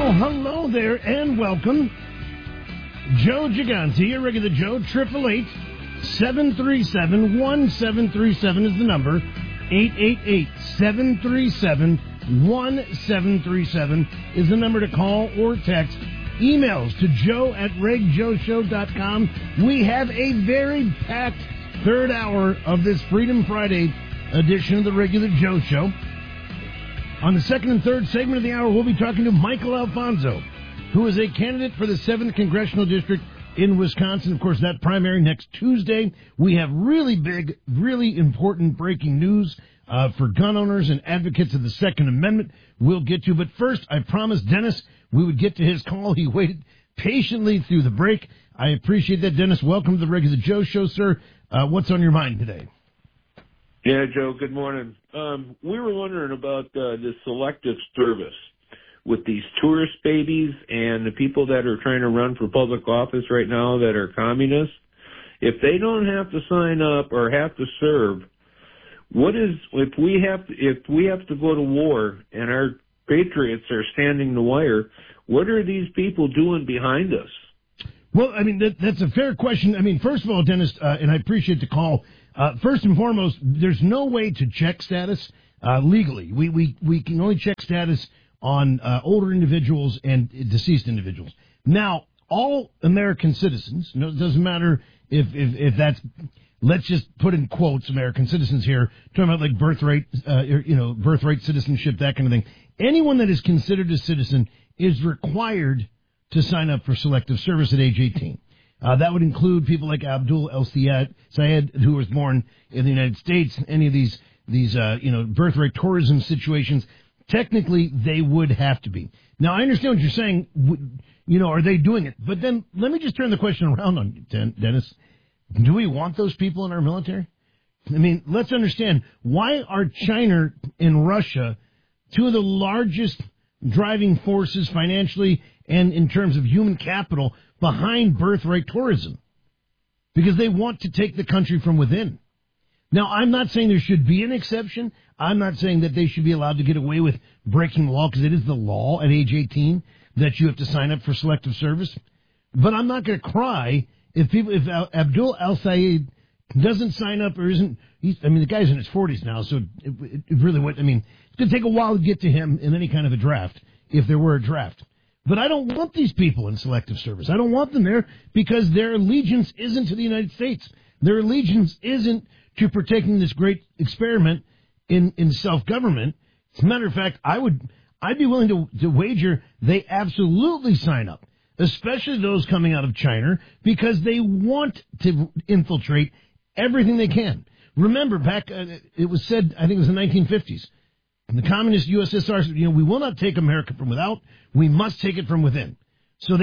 Well, hello there and welcome. Joe Gigante, your regular Joe, 888-737-1737 is the number. 888-737-1737 is the number to call or text. Emails to joe@regjoeshow.com. We have a very packed third hour of this Freedom Friday edition of the regular Joe Show. On the second and third segment of the hour, we'll be talking to Michael Alfonso, who is a candidate for the 7th Congressional District in Wisconsin. Of course, that primary next Tuesday. We have really big, really important breaking news for gun owners and advocates of the Second Amendment we'll get to. But first, I promised Dennis we would get to his call. He waited patiently through the break. I appreciate that, Dennis. Welcome to the regular Joe Show, sir. What's on your mind today? Yeah, Joe, good morning. We were wondering about this selective service with these tourist babies and the people that are trying to run for public office right now that are communists. If they don't have to sign up or have to serve, if we have to go to war and our patriots are standing the wire, what are these people doing behind us? Well, I mean, that's a fair question. I mean, first of all, Dennis, and I appreciate the call. First and foremost, there's no way to check status legally. We can only check status on older individuals and deceased individuals. Now, all American citizens, it doesn't matter if that's, let's just put in quotes, American citizens here, talking about like birthright, birthright citizenship, that kind of thing. Anyone that is considered a citizen is required to sign up for selective service at age 18. That would include people like Abdul El-Sayed, who was born in the United States. Any of these birthright tourism situations, technically they would have to be. Now, I understand what you're saying. Are they doing it? But then let me just turn the question around on you, Dennis. Do we want those people in our military? I mean, let's understand, why are China and Russia two of the largest driving forces financially and in terms of human capital behind birthright tourism? Because they want to take the country from within. Now, I'm not saying there should be an exception. I'm not saying that they should be allowed to get away with breaking the law, because it is the law at age 18 that you have to sign up for selective service. But I'm not going to cry if Abdul El-Sayed doesn't sign up or isn't. The guy's in his 40s now, so it really would. It's going to take a while to get to him in any kind of a draft, if there were a draft. But I don't want these people in selective service. I don't want them there because their allegiance isn't to the United States. Their allegiance isn't to protecting this great experiment in self-government. As a matter of fact, I'd be willing to wager they absolutely sign up, especially those coming out of China, because they want to infiltrate everything they can. Remember, back, it was said, I think it was the 1950s, the communist USSR said, we will not take America from without, we must take it from within. So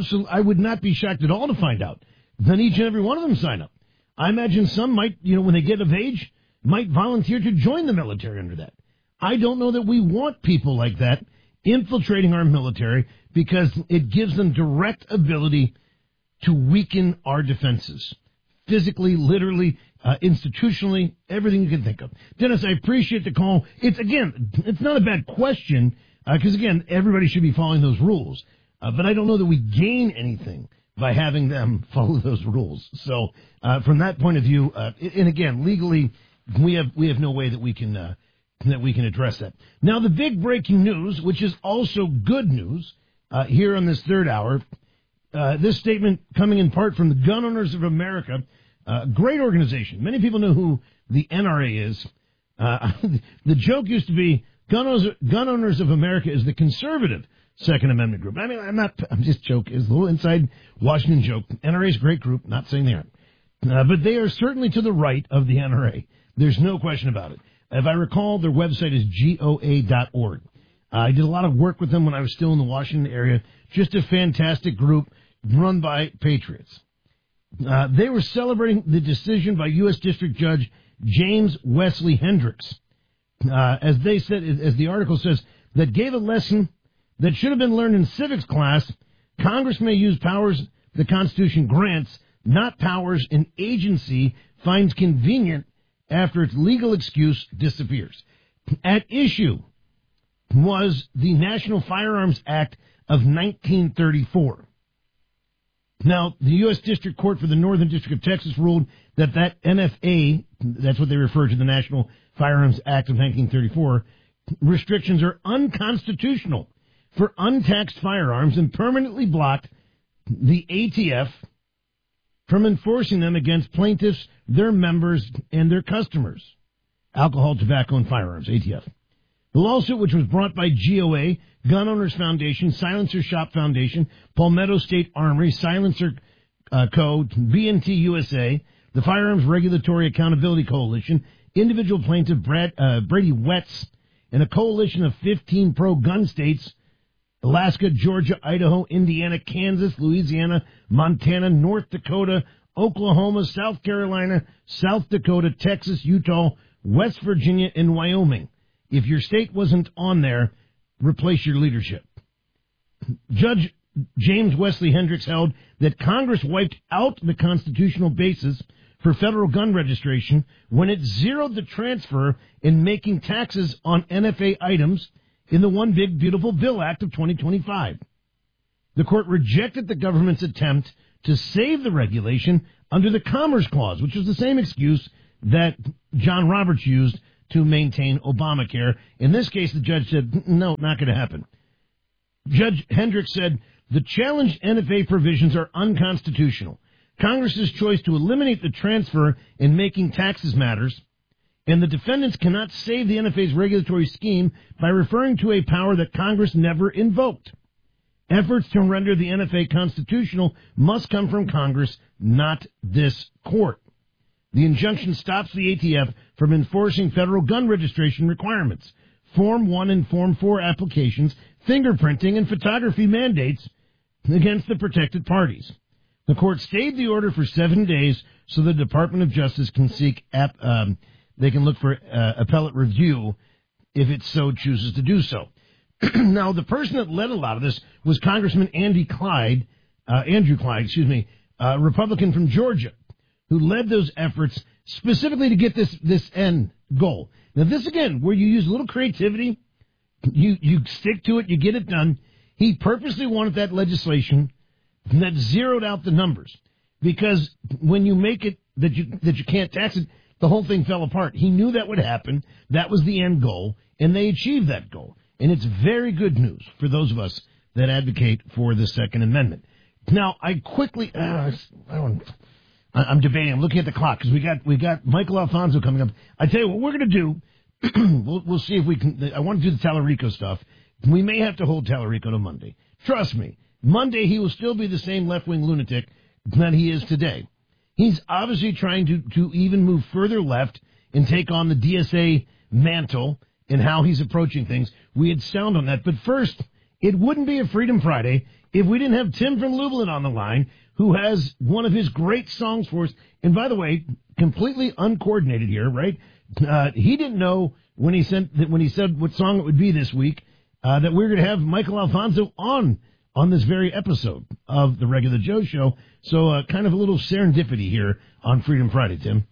I would not be shocked at all to find out. Then each and every one of them sign up. I imagine some might, when they get of age, might volunteer to join the military under that. I don't know that we want people like that infiltrating our military, because it gives them direct ability to weaken our defenses. Physically, literally, institutionally, everything you can think of. Dennis, I appreciate the call. It's not a bad question, because, again, everybody should be following those rules. But I don't know that we gain anything by having them follow those rules. So from that point of view, and again, legally, we have no way that we can address that. Now, the big breaking news, which is also good news here on this third hour, this statement coming in part from the Gun Owners of America, a great organization. Many people know who the NRA is. The joke used to be Gun Owners of America is the conservative Second Amendment group. I'm just joking. It's a little inside Washington joke. NRA is a great group. Not saying they aren't. But they are certainly to the right of the NRA. There's no question about it. If I recall, their website is GOA.org. I did a lot of work with them when I was still in the Washington area. Just a fantastic group run by patriots. They were celebrating the decision by U.S. District Judge James Wesley Hendricks, as they said, as the article says, that gave a lesson that should have been learned in civics class. Congress may use powers the Constitution grants, not powers an agency finds convenient after its legal excuse disappears. At issue was the National Firearms Act of 1934. Now, the U.S. District Court for the Northern District of Texas ruled that NFA, that's what they refer to, the National Firearms Act of 1934, restrictions are unconstitutional for untaxed firearms and permanently blocked the ATF from enforcing them against plaintiffs, their members, and their customers. Alcohol, Tobacco, and Firearms, ATF. The lawsuit, which was brought by GOA, Gun Owners Foundation, Silencer Shop Foundation, Palmetto State Armory, Silencer Co., B&T USA, the Firearms Regulatory Accountability Coalition, individual plaintiff Brady Wetz, and a coalition of 15 pro-gun states, Alaska, Georgia, Idaho, Indiana, Kansas, Louisiana, Montana, North Dakota, Oklahoma, South Carolina, South Dakota, Texas, Utah, West Virginia, and Wyoming. If your state wasn't on there, replace your leadership. Judge James Wesley Hendricks held that Congress wiped out the constitutional basis for federal gun registration when it zeroed the transfer in making taxes on NFA items in the One Big Beautiful Bill Act of 2025. The court rejected the government's attempt to save the regulation under the Commerce Clause, which was the same excuse that John Roberts used to maintain Obamacare. In this case, the judge said, no, not going to happen. Judge Hendricks said, the challenged NFA provisions are unconstitutional. Congress's choice to eliminate the transfer in making taxes matters, and the defendants cannot save the NFA's regulatory scheme by referring to a power that Congress never invoked. Efforts to render the NFA constitutional must come from Congress, not this court. The injunction stops the ATF from enforcing federal gun registration requirements, Form 1 and Form 4 applications, fingerprinting, and photography mandates against the protected parties. The court stayed the order for 7 days so the Department of Justice can seek they can look for appellate review if it so chooses to do so. Now, the person that led a lot of this was Congressman Andrew Clyde, Republican from Georgia, who led those efforts specifically to get this end goal. Now, this, again, where you use a little creativity, you stick to it, you get it done. He purposely wanted that legislation that zeroed out the numbers, because when you make it that you can't tax it, the whole thing fell apart. He knew that would happen. That was the end goal, and they achieved that goal. And it's very good news for those of us that advocate for the Second Amendment. Now, I quickly, I'm debating. I'm looking at the clock because we got Michael Alfonso coming up. I tell you what we're going to do. We'll see if we can. I want to do the Tallarico stuff. We may have to hold Tallarico to Monday. Trust me. Monday he will still be the same left-wing lunatic that he is today. He's obviously trying to even move further left and take on the DSA mantle and how he's approaching things. We had sound on that. But first, it wouldn't be a Freedom Friday if we didn't have Tim from Lublin on the line, who has one of his great songs for us. And by the way, completely uncoordinated here, right? He didn't know when he said what song it would be this week, that we were going to have Michael Alfonso on this very episode of the Regular Joe Show. So kind of a little serendipity here on Freedom Friday, Tim.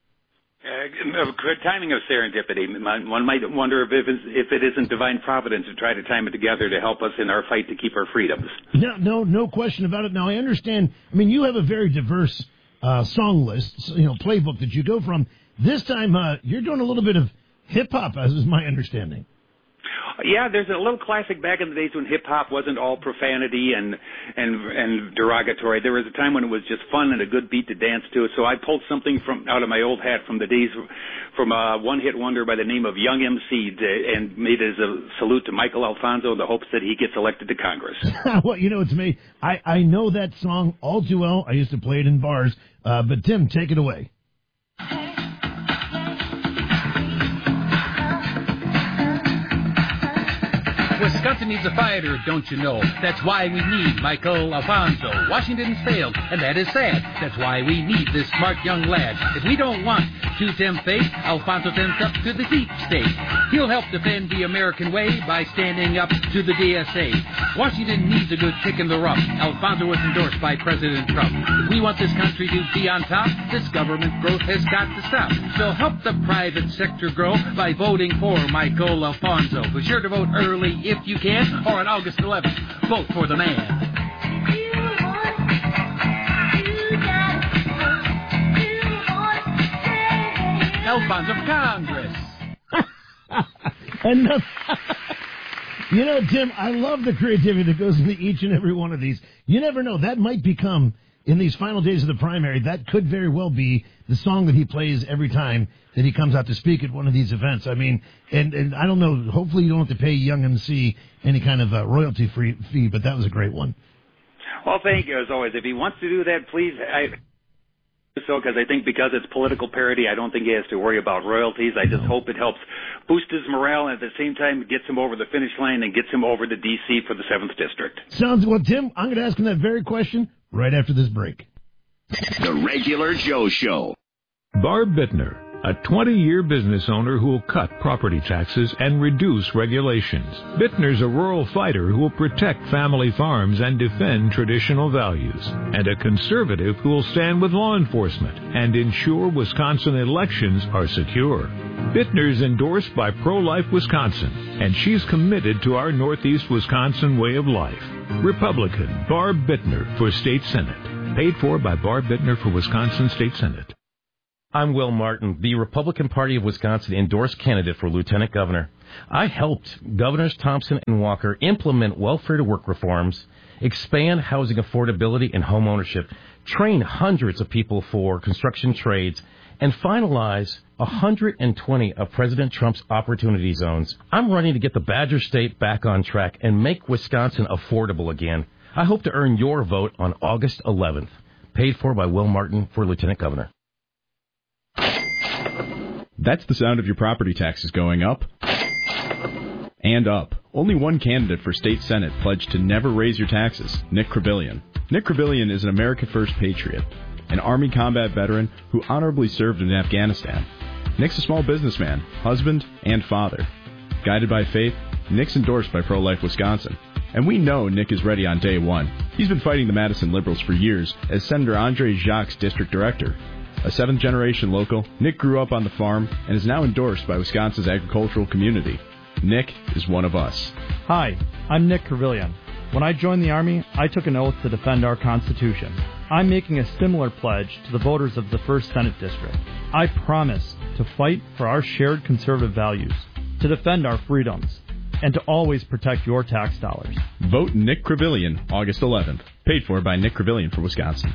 Good timing of serendipity. One might wonder if it isn't divine providence to try to time it together to help us in our fight to keep our freedoms. No question about it. Now, I understand. I mean, you have a very diverse song list, playbook that you go from. This time, you're doing a little bit of hip-hop, as is my understanding. Yeah, there's a little classic back in the days when hip-hop wasn't all profanity and derogatory. There was a time when it was just fun and a good beat to dance to. So I pulled something out of my old hat from the days from a one-hit wonder by the name of Young MC and made it as a salute to Michael Alfonso in the hopes that he gets elected to Congress. Well, it's me. I know that song all too well. I used to play it in bars. But, Tim, take it away. Wisconsin needs a fighter, don't you know? That's why we need Michael Alfonso. Washington's failed, and that is sad. That's why we need this smart young lad. If we don't want to tempt fate, Alfonso tempts up to the deep state. He'll help defend the American way by standing up to the DSA. Washington needs a good kick in the rough. Alfonso was endorsed by President Trump. If we want this country to be on top, this government growth has got to stop. So help the private sector grow by voting for Michael Alfonso. Be sure to vote early if you can, or on August 11th, vote for the man. Alfonso for Congress. Enough. You know, Tim, I love the creativity that goes into each and every one of these. You never know. That might become, in these final days of the primary, that could very well be the song that he plays every time that he comes out to speak at one of these events. I mean, and I don't know, hopefully you don't have to pay Young MC any kind of royalty fee, but that was a great one. Well, thank you, as always. If he wants to do that, please, because I think because it's political parody, I don't think he has to worry about royalties. I just hope it helps boost his morale and at the same time gets him over the finish line and gets him over to D.C. for the 7th District. Sounds well, Tim. I'm going to ask him that very question right after this break. The Regular Joe Show. Barb Bittner, a 20-year business owner who will cut property taxes and reduce regulations. Bittner's a rural fighter who will protect family farms and defend traditional values, and a conservative who will stand with law enforcement and ensure Wisconsin elections are secure. Bittner's endorsed by Pro-Life Wisconsin, and she's committed to our Northeast Wisconsin way of life. Republican Barb Bittner for State Senate. Paid for by Barb Bittner for Wisconsin State Senate. I'm Will Martin, the Republican Party of Wisconsin endorsed candidate for Lieutenant Governor. I helped Governors Thompson and Walker implement welfare-to-work reforms, expand housing affordability and home ownership, train hundreds of people for construction trades, and finalize 120 of President Trump's opportunity zones. I'm running to get the Badger State back on track and make Wisconsin affordable again. I hope to earn your vote on August 11th. Paid for by Will Martin for Lieutenant Governor. That's the sound of your property taxes going up and up. Only one candidate for State Senate pledged to never raise your taxes, Nick Krebillian. Nick Krebillian is an America First patriot, an Army combat veteran who honorably served in Afghanistan. Nick's a small businessman, husband, and father. Guided by faith, Nick's endorsed by Pro-Life Wisconsin. And we know Nick is ready on day one. He's been fighting the Madison Liberals for years as Senator Andre Jacques' district director. A seventh-generation local, Nick grew up on the farm and is now endorsed by Wisconsin's agricultural community. Nick is one of us. Hi, I'm Nick Krebillian. When I joined the Army, I took an oath to defend our Constitution. I'm making a similar pledge to the voters of the 1st Senate District. I promise to fight for our shared conservative values, to defend our freedoms, and to always protect your tax dollars. Vote Nick Krebillian August 11th. Paid for by Nick Krebillian for Wisconsin.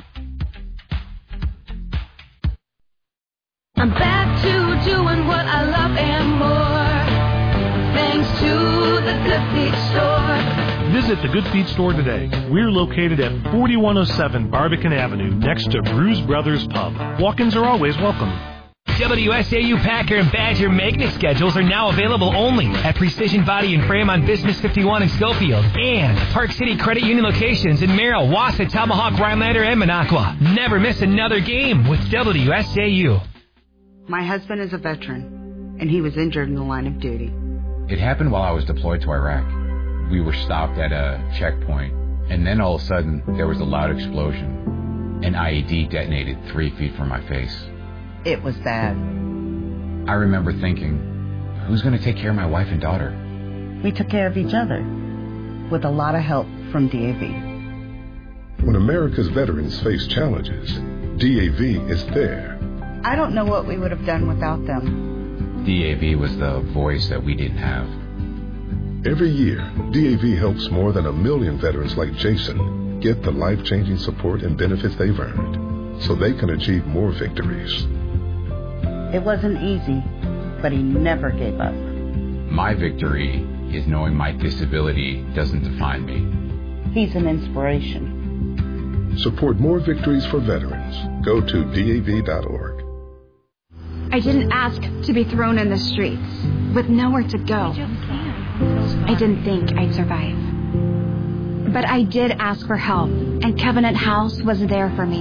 I'm back to doing what I love and more, thanks to the Good Feet Store. Visit the Good Feet Store today. We're located at 4107 Barbican Avenue, next to Brews Brothers Pub. Walk-ins are always welcome. WSAU Packer and Badger magnet schedules are now available only at Precision Body and Frame on Business 51 in Schofield and Park City Credit Union locations in Merrill, Wausau, Tomahawk, Rhinelander, and Minocqua. Never miss another game with WSAU. My husband is a veteran, and he was injured in the line of duty. It happened while I was deployed to Iraq. We were stopped at a checkpoint, and then all of a sudden, there was a loud explosion. An IED detonated 3 feet from my face. It was bad. I remember thinking, who's going to take care of my wife and daughter? We took care of each other, with a lot of help from DAV. When America's veterans face challenges, DAV is there. I don't know what we would have done without them. DAV was the voice that we didn't have. Every year, DAV helps more than 1 million veterans like Jason get the life-changing support and benefits they've earned so they can achieve more victories. It wasn't easy, but he never gave up. My victory is knowing my disability doesn't define me. He's an inspiration. Support more victories for veterans. Go to DAV.org. I didn't ask to be thrown in the streets with nowhere to go. I didn't think I'd survive. But I did ask for help, and Covenant House was there for me.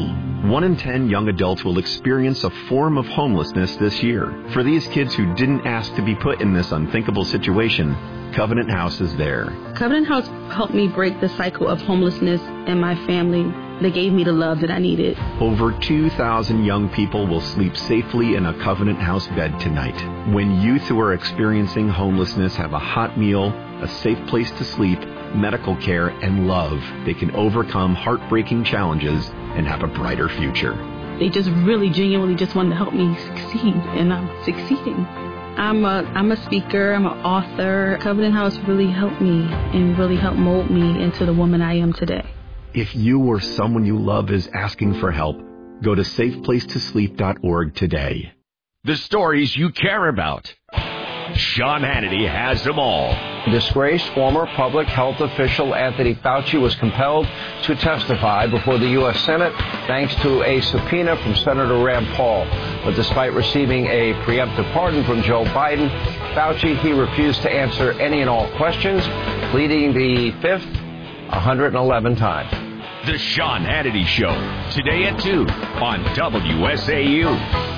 1 in 10 young adults will experience a form of homelessness this year. For these kids who didn't ask to be put in this unthinkable situation, Covenant House is there. Covenant House helped me break the cycle of homelessness in my family. They gave me the love that I needed. Over 2,000 young people will sleep safely in a Covenant House bed tonight. When youth who are experiencing homelessness have a hot meal, a safe place to sleep, medical care, and love, they can overcome heartbreaking challenges and have a brighter future. They just really genuinely just wanted to help me succeed, and I'm succeeding. I'm a speaker, I'm an author. Covenant House really helped me and really helped mold me into the woman I am today. If you or someone you love is asking for help, go to safeplacetosleep.org today. The stories you care about. Sean Hannity has them all. Disgraced former public health official Anthony Fauci was compelled to testify before the U.S. Senate thanks to a subpoena from Senator Rand Paul. But despite receiving a preemptive pardon from Joe Biden, Fauci, he refused to answer any and all questions, pleading the fifth 111 times. The Sean Hannity Show, today at 2 on WSAU.